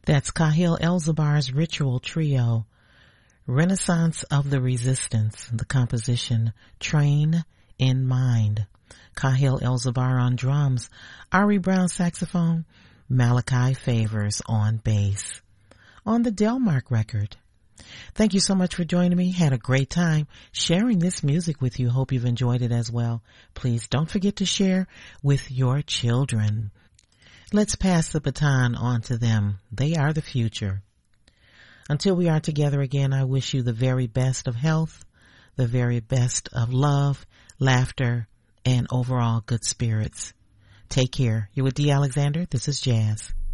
That's Kahil Elzabar's Ritual Trio, Renaissance of the Resistance, the composition Train in Mind. Kahil Elzabar on drums, Ari Brown saxophone, Malachi Favors on bass. On the Delmark record. Thank you so much for joining me. Had a great time sharing this music with you. Hope you've enjoyed it as well. Please don't forget to share with your children. Let's pass the baton on to them. They are the future. Until we are together again, I wish you the very best of health, the very best of love, laughter, and overall good spirits. Take care. You're with Dee Alexander. This is Jazz.